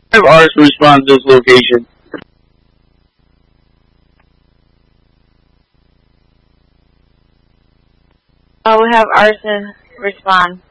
Have ours respond to this location. We have Arson respond.